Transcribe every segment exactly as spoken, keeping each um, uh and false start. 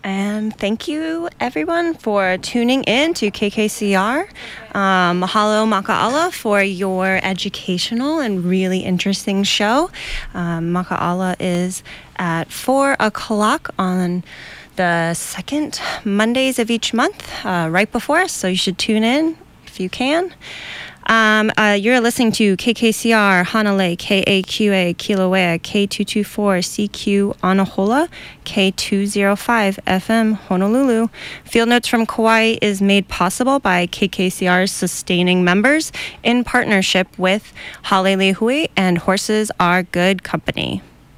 And thank you, everyone, for tuning in to K K C R. Um, mahalo maka'ala for your educational and really interesting show. Um, maka'ala is at four o'clock on the second Mondays of each month, uh, right before us, so you should tune in if you can. Um, uh, you're listening to K K C R Hanalei, K A Q A Kilauea, K two twenty-four C Q Anahola, K two oh five F M Honolulu. Field Notes from Kauai is made possible by K K C R's sustaining members in partnership with Halelihui and Horses Are Good Company.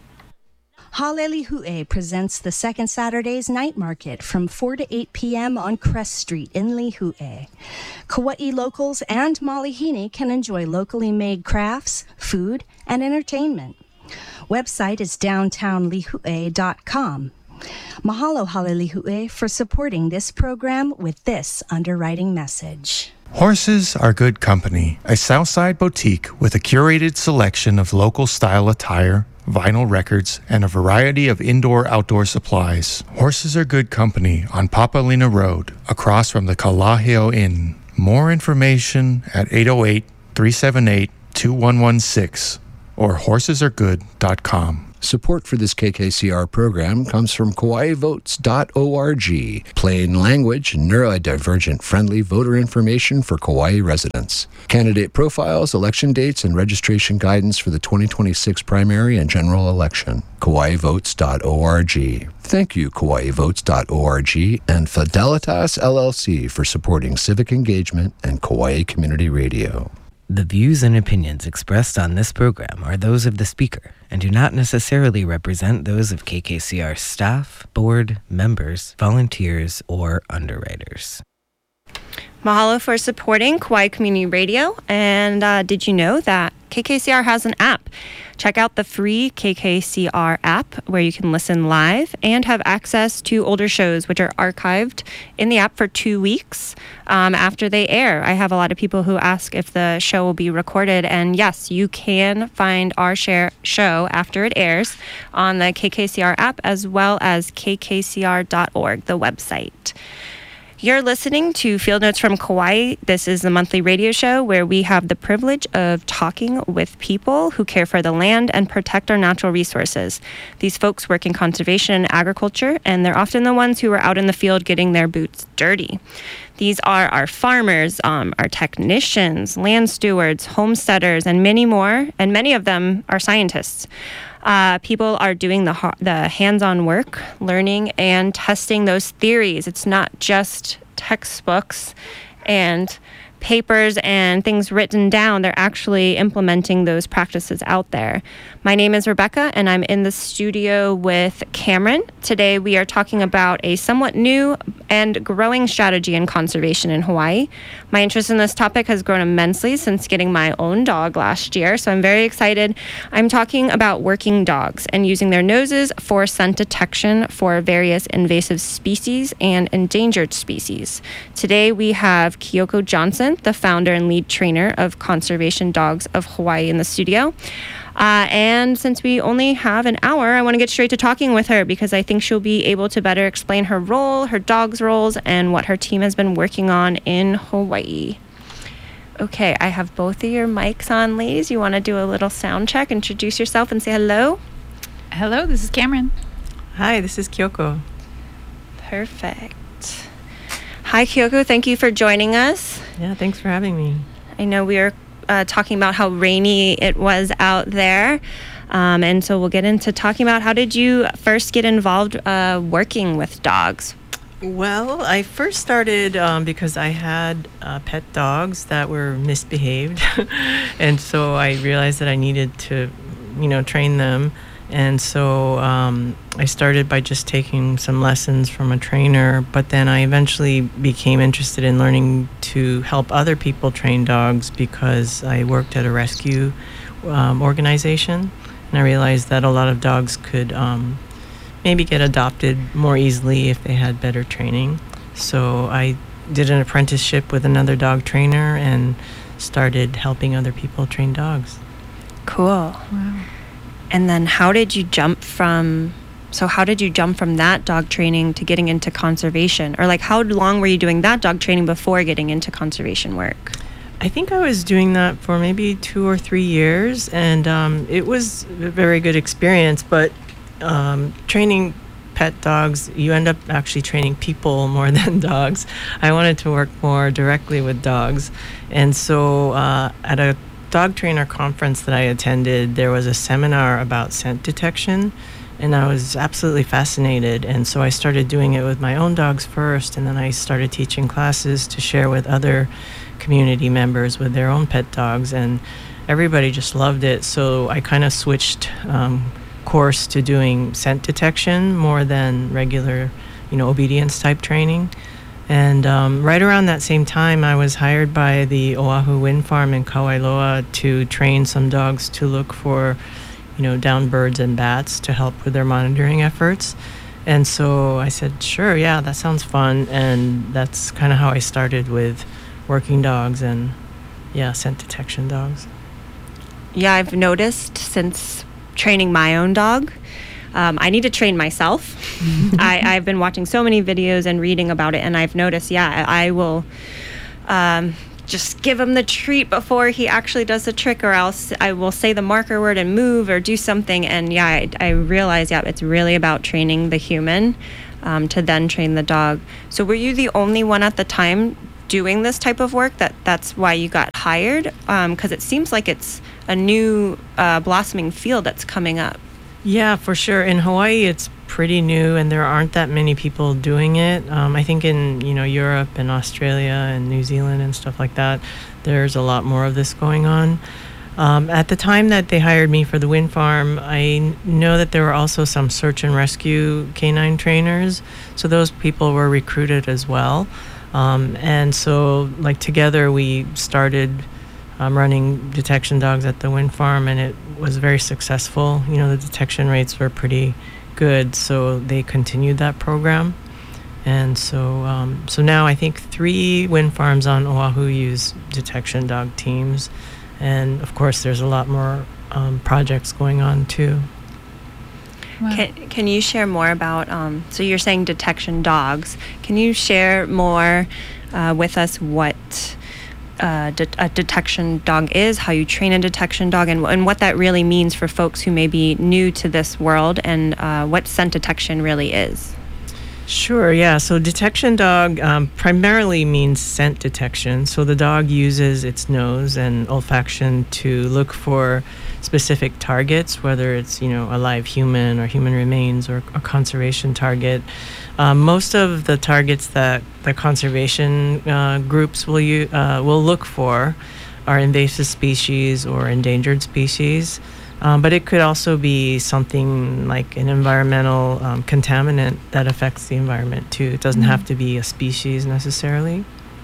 Halelihui presents the second Saturday's night market from four to eight p.m. on Crest Street in Lihue. Kauai locals and Malihini can enjoy locally made crafts, food, and entertainment. Website is downtown lihue dot com. Mahalo Halelihui for supporting this program with this underwriting message. Horses Are Good Company, a Southside boutique with a curated selection of local style attire, vinyl records, and a variety of indoor-outdoor supplies. Horses Are Good Company on Papalina Road, across from the Kalaheo Inn. More information at eight oh eight, three seven eight, two one one six or horses are good dot com. Support for this K K C R program comes from Kauai Votes dot org, plain language, neurodivergent friendly voter information for Kauai residents. Candidate profiles, election dates, and registration guidance for the twenty twenty-six primary and general election. Kauai Votes dot org. Thank you, Kauai Votes dot org and Fidelitas L L C for supporting civic engagement and Kauai Community Radio. The views and opinions expressed on this program are those of the speaker and do not necessarily represent those of K K C R staff, board, members, volunteers, or underwriters. Mahalo for supporting Kauai Community Radio. And uh, did you know that K K C R has an app? Check out the free K K C R app where you can listen live and have access to older shows which are archived in the app for two weeks um, after they air. I have a lot of people who ask if the show will be recorded, and yes, you can find our share show after it airs on the K K C R app as well as K K C R dot org, the website. You're listening to Field Notes from Kauai. This is the monthly radio show where we have the privilege of talking with people who care for the land and protect our natural resources. These folks work in conservation and agriculture, and they're often the ones who are out in the field getting their boots dirty. These are our farmers, um, our technicians, land stewards, homesteaders, and many more, and many of them are scientists. Uh, people are doing the the hands-on work, learning and testing those theories. It's not just textbooks and papers and things written down. They're actually implementing those practices out there. My name is Rebecca, and I'm in the studio with Cameron. Today we are talking about a somewhat new and growing strategy in conservation in Hawaii. My interest in this topic has grown immensely since getting my own dog last year, so I'm very excited. I'm talking about working dogs and using their noses for scent detection for various invasive species and endangered species. Today we have Kyoko Johnson, the founder and lead trainer of Conservation Dogs of Hawaii, in the studio. Uh, and since we only have an hour, I want to get straight to talking with her because I think she'll be able to better explain her role, her dog's roles, and what her team has been working on in Hawaii. Okay, I have both of your mics on, ladies. You want to do a little sound check, introduce yourself, and say hello? Hello, this is Cameron. Hi, this is Kyoko. Perfect. Hi, Kyoko. Thank you for joining us. Yeah, thanks for having me. I know we were uh, talking about how rainy it was out there. Um, and so we'll get into talking about how did you first get involved uh, working with dogs? Well, I first started um, because I had uh, pet dogs that were misbehaved. And so I realized that I needed to, you know, train them. And so um, I started by just taking some lessons from a trainer, but then I eventually became interested in learning to help other people train dogs because I worked at a rescue um, organization, and I realized that a lot of dogs could um, maybe get adopted more easily if they had better training. So I did an apprenticeship with another dog trainer and started helping other people train dogs. Cool. Wow. And then how did you jump from so how did you jump from that dog training to getting into conservation? Or like how long were you doing that dog training before getting into conservation work? I think I was doing that for maybe two or three years, and um, it was a very good experience. But um, training pet dogs, you end up actually training people more than dogs. I wanted to work more directly with dogs. And so uh, at a dog trainer conference that I attended, there was a seminar about scent detection, and I was absolutely fascinated. And so I started doing it with my own dogs first, and then I started teaching classes to share with other community members with their own pet dogs, and everybody just loved it. So I kind of switched um, course to doing scent detection more than regular, you know, obedience type training. And um, right around that same time, I was hired by the Oahu Wind Farm in Kauailoa to train some dogs to look for, you know, downed birds and bats to help with their monitoring efforts. And so I said, sure, yeah, that sounds fun. And that's kind of how I started with working dogs and, yeah, scent detection dogs. Yeah, I've noticed since training my own dog, um, I need to train myself. I, I've been watching so many videos and reading about it, and I've noticed, yeah, I will um, just give him the treat before he actually does the trick, or else I will say the marker word and move or do something. And yeah, I, I realize, yeah, it's really about training the human um, to then train the dog. So were you the only one at the time doing this type of work, that that's why you got hired? Because um, it seems like it's a new uh, blossoming field that's coming up. Yeah, for sure. In Hawaii, it's pretty new, and there aren't that many people doing it. Um, I think in, you know, Europe and Australia and New Zealand and stuff like that, there's a lot more of this going on. Um, at the time that they hired me for the wind farm, I know that there were also some search and rescue canine trainers, so those people were recruited as well. Um, and so, like, together we started um, running detection dogs at the wind farm, and it was very successful. You know, the detection rates were pretty good, so they continued that program. And so, um, so now I think three wind farms on Oahu use detection dog teams, and of course, there's a lot more um, projects going on too. Wow. Can, can you share more about, um, so you're saying detection dogs. Can you share more uh, with us what uh, de- a detection dog is, how you train a detection dog, and, and what that really means for folks who may be new to this world, and uh, what scent detection really is? Sure, yeah. So detection dog um, primarily means scent detection. So the dog uses its nose and olfaction to look for specific targets, whether it's, you know, a live human or human remains or a conservation target. Um, most of the targets that the conservation uh, groups will u- uh, will look for are invasive species or endangered species. Um, but it could also be something like an environmental um, contaminant that affects the environment too. It doesn't mm. have to be a species necessarily.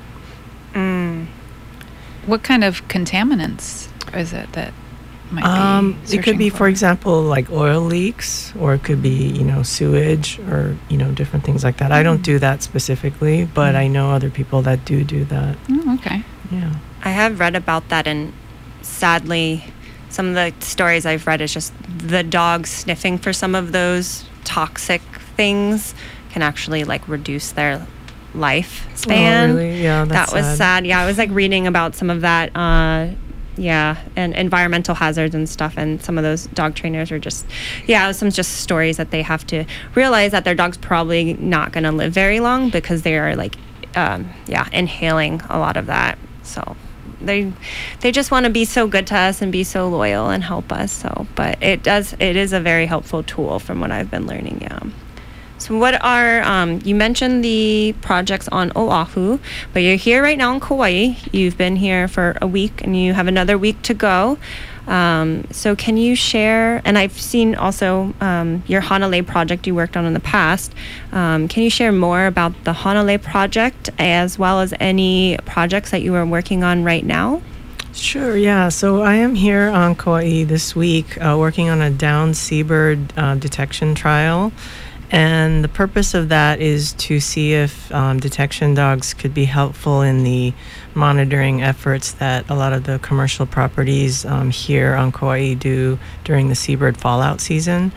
Mm. What kind of contaminants is it that might um, be It could be, for? for example, like oil leaks, or it could be, you know, sewage, or, you know, different things like that. Mm. I don't do that specifically, but mm. I know other people that do do that. Oh, okay. Yeah. I have read about that, and sadly, some of the stories I've read is just the dogs sniffing for some of those toxic things can actually like reduce their lifespan. Oh, really? Yeah, that's that was sad. sad. Yeah, I was like reading about some of that. Uh, yeah, and environmental hazards and stuff, and some of those dog trainers are just, yeah, some just stories that they have to realize that their dog's probably not going to live very long because they are like, um, yeah, inhaling a lot of that. So. They they just want to be so good to us and be so loyal and help us. So, but it does it is a very helpful tool from what I've been learning. Yeah. So, what are um, you mentioned the projects on Oahu, but you're here right now in Kauai. You've been here for a week, and you have another week to go. Um, so, can you share? And I've seen also um, your Hanalei project you worked on in the past. Um, can you share more about the Hanalei project, as well as any projects that you are working on right now? Sure, yeah. So I am here on Kauai this week uh, working on a downed seabird uh, detection trial. And the purpose of that is to see if um, detection dogs could be helpful in the monitoring efforts that a lot of the commercial properties um, here on Kauai do during the seabird fallout season.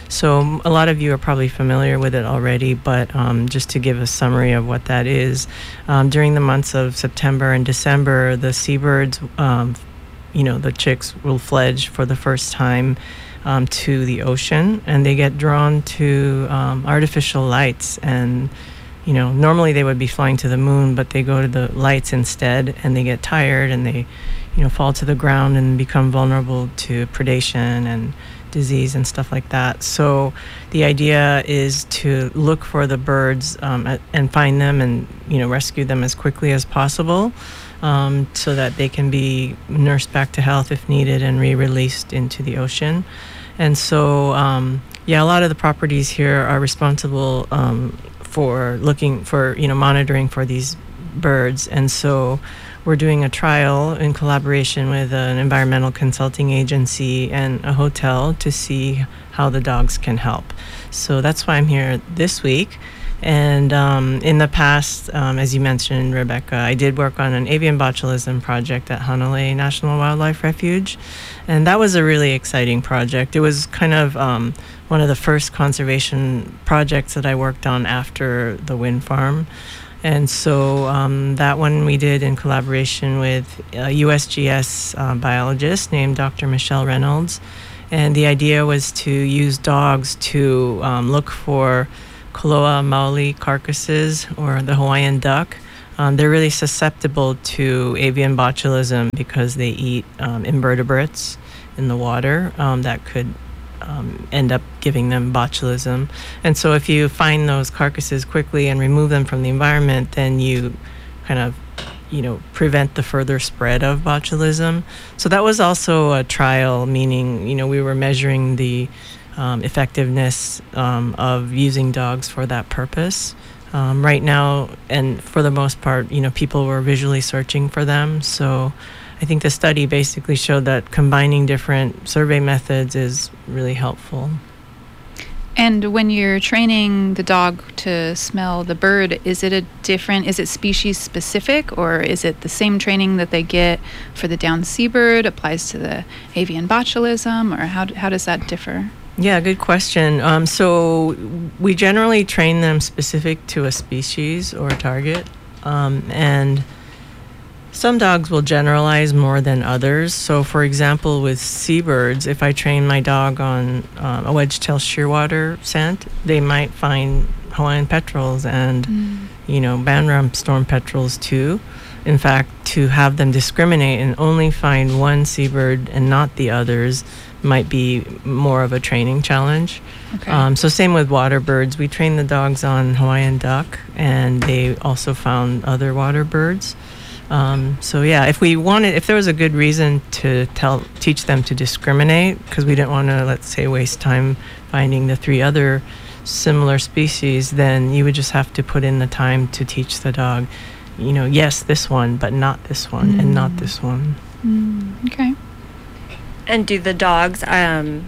So a lot of you are probably familiar with it already, but um, just to give a summary of what that is, um, during the months of September and December, the seabirds, um, you know, the chicks will fledge for the first time um, to the ocean, and they get drawn to um, artificial lights. And you know, normally they would be flying to the moon, but they go to the lights instead, and they get tired, and they, you know, fall to the ground and become vulnerable to predation and disease and stuff like that. So the idea is to look for the birds um, at, and find them and, you know, rescue them as quickly as possible um, so that they can be nursed back to health if needed and re-released into the ocean. And so, um, yeah, a lot of the properties here are responsible um, for looking for, you know, monitoring for these birds. And so we're doing a trial in collaboration with an environmental consulting agency and a hotel to see how the dogs can help. So that's why I'm here this week. And um, in the past, um, as you mentioned, Rebecca, I did work on an avian botulism project at Hanalei National Wildlife Refuge. And that was a really exciting project. It was kind of um, one of the first conservation projects that I worked on after the wind farm. And so um, that one we did in collaboration with a U S G S uh, biologist named Doctor Michelle Reynolds. And the idea was to use dogs to um, look for Koloa maoli carcasses, or the Hawaiian duck. Um, they're really susceptible to avian botulism because they eat um, invertebrates in the water um, that could um, end up giving them botulism. And so if you find those carcasses quickly and remove them from the environment, then you kind of, you know, prevent the further spread of botulism. So that was also a trial, meaning, you know, we were measuring the Um, effectiveness um, of using dogs for that purpose. Um, right now, and for the most part, you know, people were visually searching for them. So I think the study basically showed that combining different survey methods is really helpful. And when you're training the dog to smell the bird, is it a different, is it species specific, or is it the same training that they get for the down seabird applies to the avian botulism, or how, how does that differ? Yeah, good question. Um, so we generally train them specific to a species or a target. Um, and some dogs will generalize more than others. So for example, with seabirds, if I train my dog on um, a wedge-tailed shearwater scent, they might find Hawaiian petrels and, mm. you know, Banram storm petrels too. In fact, to have them discriminate and only find one seabird and not the others might be more of a training challenge. Okay. Um, so same with water birds. We train the dogs on Hawaiian duck, and they also found other water birds. Um, so yeah, if we wanted, if there was a good reason to tell, teach them to discriminate, because we didn't want to, let's say, waste time finding the three other similar species, then you would just have to put in the time to teach the dog, you know, yes, this one, but not this one, mm. and not this one. Mm. Okay. And do the dogs um,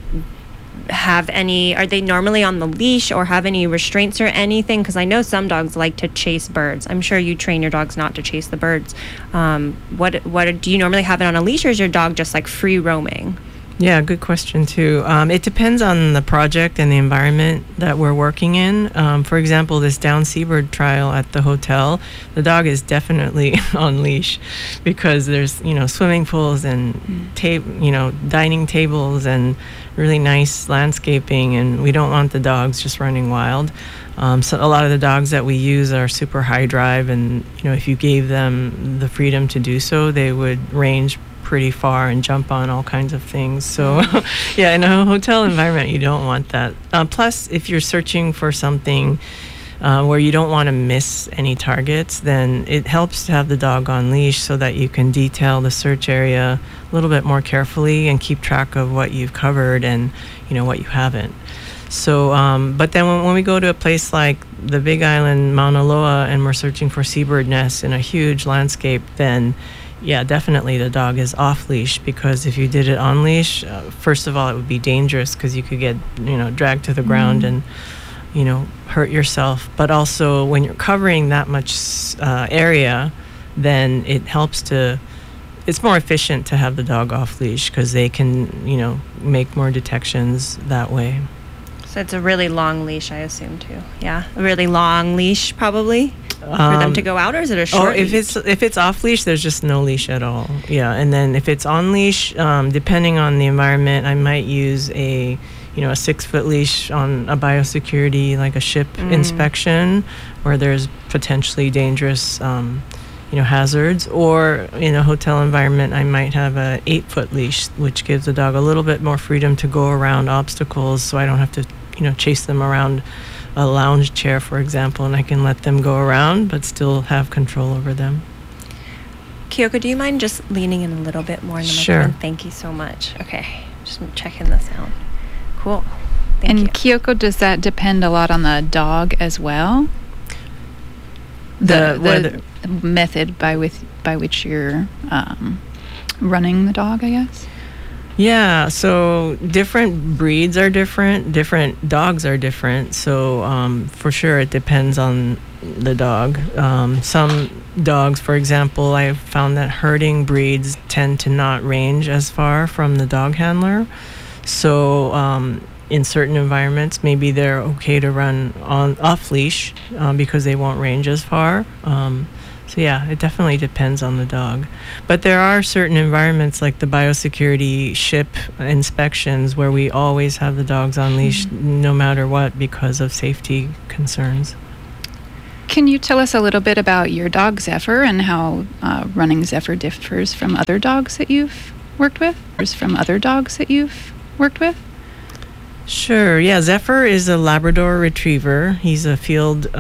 have any, are they normally on the leash or have any restraints or anything? Because I know some dogs like to chase birds. I'm sure you train your dogs not to chase the birds. Um, what, what do you normally have it on a leash, or is your dog just like free roaming? Yeah, good question too. Um, it depends on the project and the environment that we're working in. Um, for example, this down seabird trial at the hotel, the dog is definitely on leash because there's, you know, swimming pools and ta- you know, dining tables and really nice landscaping, and we don't want the dogs just running wild. Um, so a lot of the dogs that we use are super high drive, and you know, if you gave them the freedom to do so, they would range pretty far and jump on all kinds of things. So yeah, in a hotel environment, you don't want that. Uh, plus, if you're searching for something uh, where you don't want to miss any targets, then it helps to have the dog on leash so that you can detail the search area a little bit more carefully and keep track of what you've covered and, you know, what you haven't. So, um, but then when, when we go to a place like the Big Island, Mauna Loa, and we're searching for seabird nests in a huge landscape, then yeah, definitely the dog is off leash, because if you did it on leash, uh, first of all, it would be dangerous because you could get, you know, dragged to the ground mm. and, you know, hurt yourself. But also when you're covering that much uh, area, then it helps to, it's more efficient to have the dog off leash because they can, you know, make more detections that way. So it's a really long leash, I assume, too. Yeah, a really long leash, probably, for them Um, to go out, or is it a Oh, short if leash? it's if it's off leash, there's just no leash at all. Yeah, and then if it's on leash, um, depending on the environment, I might use a, you know, a six foot leash on a biosecurity, like a ship Mm. inspection, where there's potentially dangerous, um, you know, hazards. Or in a hotel environment, I might have a eight foot leash, which gives the dog a little bit more freedom to go around obstacles, so I don't have to, you know, chase them around a lounge chair, for example, and I can let them go around but still have control over them. Kyoko, do you mind just leaning in a little bit more in the Sure. microphone? Thank you so much. Okay, just checking this out. Cool. Thank and you. Kyoko, does that depend a lot on the dog as well? The- The, whether- the method by with by which you're um, running the dog, I guess. Yeah, so different breeds are different, different dogs are different. So um, for sure, it depends on the dog. Um, some dogs, for example, I've found that herding breeds tend to not range as far from the dog handler. So um, in certain environments, maybe they're okay to run on off leash um, because they won't range as far. Um, So yeah, it definitely depends on the dog. But there are certain environments like the biosecurity ship inspections where we always have the dogs on leash no matter what because of safety concerns. Can you tell us a little bit about your dog Zephyr and how uh, running Zephyr differs from other dogs that you've worked with? From other dogs that you've worked with? Sure. Yeah, Zephyr is a Labrador Retriever. He's a field